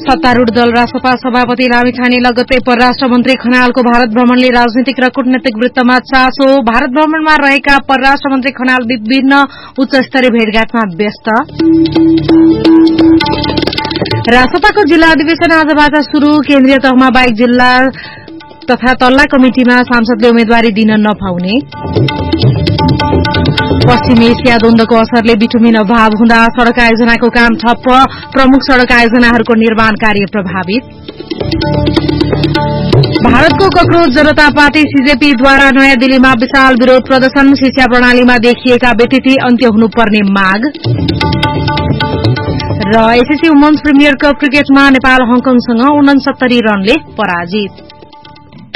सत्तारूढ़ दल रासपा सभापति लामिछाने लगत्तै परराष्ट्र मन्त्री खनालको भारत भ्रमणले राजनीतिक र कूटनीतिक वृत्तमा चासो। भारत भ्रमणमा रहेका परराष्ट्र मन्त्री खनाल विभिन्न उच्चस्तरीय भेटघाटमा व्यस्त। रासपाको जिल्ला अधिवेशन आजबाट शुरू। केन्द्रीय तहमा बाहेक जिल्ला तथा तल्ला कमिटिमा सांसदले उम्मेद्वारी दिन नपाउने। पश्चिम एसिया द्वन्द्वको असरले बिटुमिन अभाव हुँदा सड़क आयोजनाको काम ठप्प। प्रमुख सड़क आयोजनाहरूको निर्माण कार्य प्रभावित। भारतको कक्रोच जनता पार्टी सीजेपीद्वारा नयाँ दिल्लीमा विशाल विरोध प्रदर्शन। शिक्षा प्रणालीमा देखिएका व्यतिथि अन्त्य हुनुपर्ने माग। र एसएससी वुमन्स प्रिमियर कप क्रिकेटमा नेपाल हङकङसँग 69 रनले पराजित।